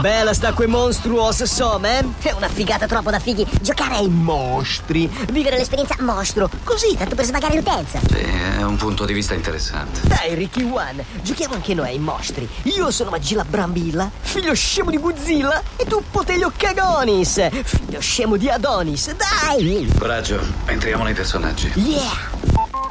Bella sta quei monstruos, È una figata troppo da fighi giocare ai mostri, vivere l'esperienza mostro, così, tanto per svagare l'utenza. Sì, è un punto di vista interessante. Dai, Ricky One, giochiamo anche noi ai mostri. Io sono Magilla Brambilla, figlio scemo di Godzilla, e tu Potelio Cagonis, figlio scemo di Adonis. Dai! Coraggio, entriamo nei personaggi. Yeah!